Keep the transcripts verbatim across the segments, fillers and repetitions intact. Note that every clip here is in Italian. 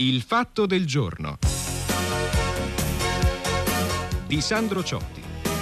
Il fatto del giorno di Sandro Ciotti.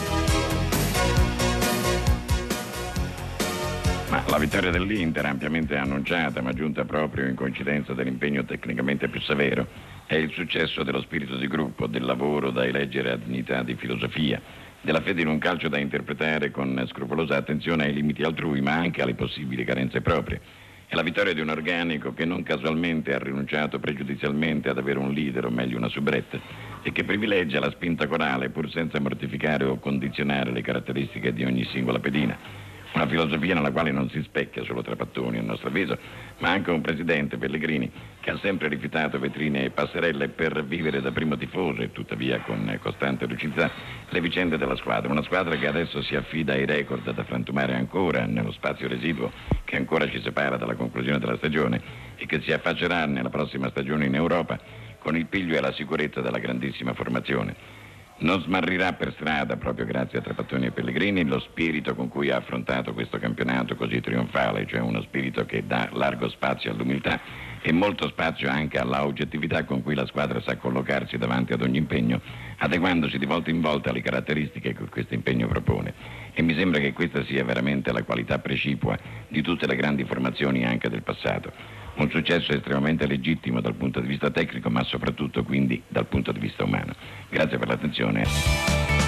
Ma la vittoria dell'Inter, ampiamente annunciata ma giunta proprio in coincidenza dell'impegno tecnicamente più severo, è il successo dello spirito di gruppo, del lavoro da eleggere a dignità di filosofia, della fede in un calcio da interpretare con scrupolosa attenzione ai limiti altrui ma anche alle possibili carenze proprie. È la vittoria di un organico che non casualmente ha rinunciato pregiudizialmente ad avere un leader, o meglio una soubrette, e che privilegia la spinta corale pur senza mortificare o condizionare le caratteristiche di ogni singola pedina. Una filosofia nella quale non si specchia solo Trapattoni, a nostro avviso, ma anche un presidente, Pellegrini, che ha sempre rifiutato vetrine e passerelle per vivere da primo tifoso e tuttavia con costante lucidità le vicende della squadra. Una squadra che adesso si affida ai record da frantumare ancora nello spazio residuo che ancora ci separa dalla conclusione della stagione e che si affaccerà nella prossima stagione in Europa con il piglio e la sicurezza della grandissima formazione. Non smarrirà per strada, proprio grazie a Trapattoni e Pellegrini, lo spirito con cui ha affrontato questo campionato così trionfale, cioè uno spirito che dà largo spazio all'umiltà e molto spazio anche alla oggettività con cui la squadra sa collocarsi davanti ad ogni impegno, adeguandosi di volta in volta alle caratteristiche che questo impegno propone. E mi sembra che questa sia veramente la qualità precipua di tutte le grandi formazioni anche del passato. Un successo estremamente legittimo dal punto di vista tecnico, ma soprattutto quindi dal punto di vista umano. Grazie per l'attenzione.